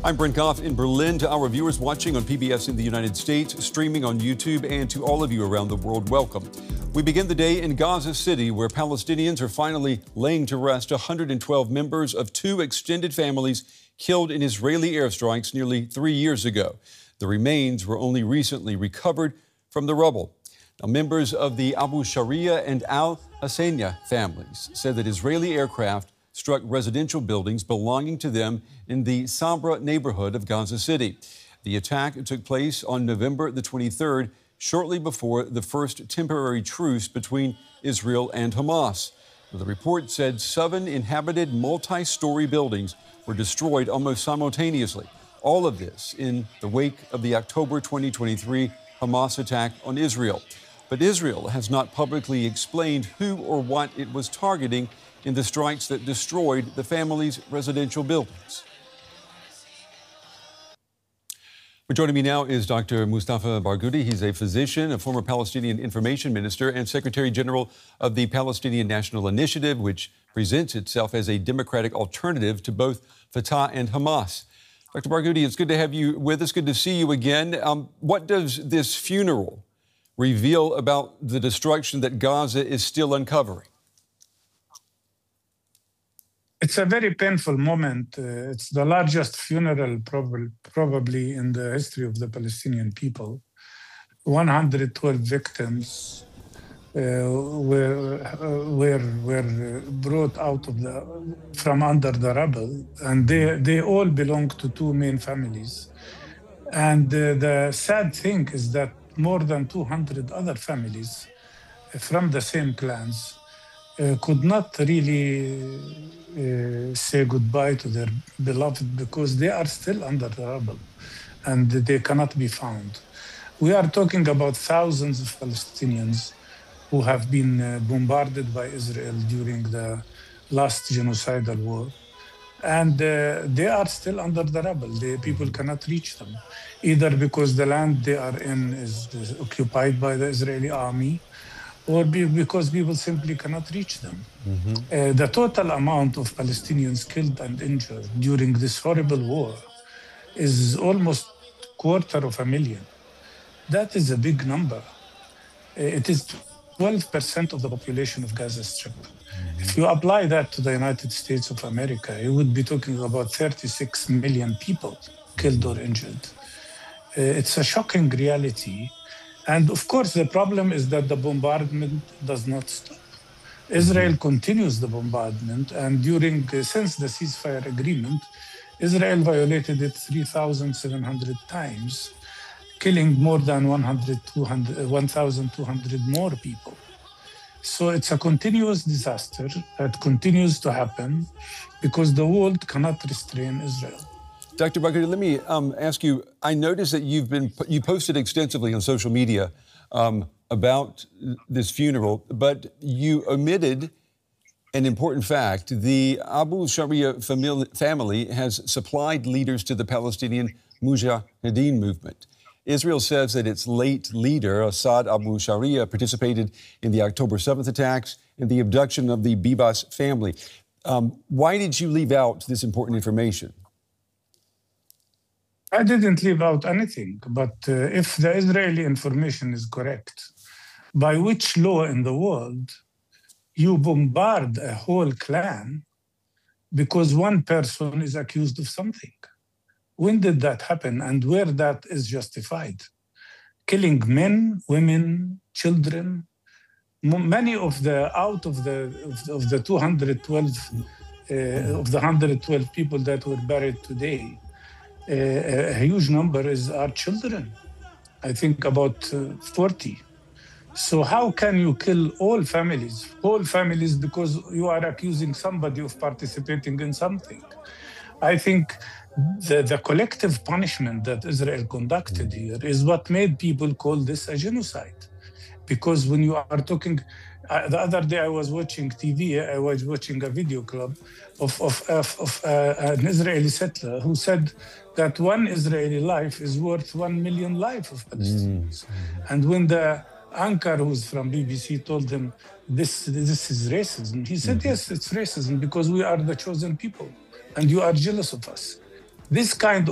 I'm Brent Goff in Berlin. To our viewers watching on PBS in the United States, streaming on YouTube, and to all of you around the world, welcome. We begin the day in Gaza City, where Palestinians are finally laying to rest 112 members of two extended families killed in Israeli airstrikes nearly 3 years ago. The remains were only recently recovered from the rubble. Now, members of the Abu Sharia and Al Hassania families said that Israeli aircraft struck residential buildings belonging to them in the Sabra neighborhood of Gaza City. The attack took place on November the 23rd, shortly before the first temporary truce between Israel and Hamas. The report said 7 inhabited multi-story buildings were destroyed almost simultaneously. All of this in the wake of the October 2023 Hamas attack on Israel. But Israel has not publicly explained who or what it was targeting in the strikes that destroyed the family's residential buildings. Joining me now is Dr. Mustafa Barghouti. He's a physician, a former Palestinian information minister, and Secretary General of the Palestinian National Initiative, which presents itself as a democratic alternative to both Fatah and Hamas. Dr. Barghouti, it's good to have you with us. Good to see you again. What does this funeral reveal about the destruction that Gaza is still uncovering? It's a very painful moment. It's the largest funeral probably in the history of the Palestinian people. 112 victims were brought out from under the rubble, and they all belong to two main families. And the sad thing is that more than 200 other families from the same clans could not really say goodbye to their beloved because they are still under the rubble and they cannot be found. We are talking about thousands of Palestinians who have been bombarded by Israel during the last genocidal war. And they are still under the rubble. The people cannot reach them, either because the land they are in is occupied by the Israeli army, or because people simply cannot reach them. The total amount of Palestinians killed and injured during this horrible war is almost 250,000. That is a big number. It is 12% of the population of Gaza Strip. If you apply that to the United States of America, you would be talking about 36 million people killed or injured. It's a shocking reality. And of course, the problem is that the bombardment does not stop. Israel continues the bombardment, and since the ceasefire agreement, Israel violated it 3,700 times, killing more than 1,200 more people. So it's a continuous disaster that continues to happen because the world cannot restrain Israel. Dr. Barghouti, let me ask you, I noticed that you posted extensively on social media about this funeral, but you omitted an important fact. The Abu Sharia family has supplied leaders to the Palestinian Mujahideen movement. Israel says that its late leader, Assad Abu Sharia, participated in the October 7th attacks and the abduction of the Bibas family. Why did you leave out this important information? I didn't leave out anything, but if the Israeli information is correct, by which law in the world you bombard a whole clan because one person is accused of something? When did that happen and where that is justified? Killing men, women, children. Many of the 112 people that were buried today, a huge number are children. I think about 40. So how can you kill whole families, because you are accusing somebody of participating in something? I think the collective punishment that Israel conducted here is what made people call this a genocide. Because when you are talking, the other day I was watching TV, I was watching a video club of an Israeli settler who said that one Israeli life is worth 1 million lives of Palestinians. And when the anchor who's from BBC told him this is racism, he said, yes, it's racism because we are the chosen people and you are jealous of us. This kind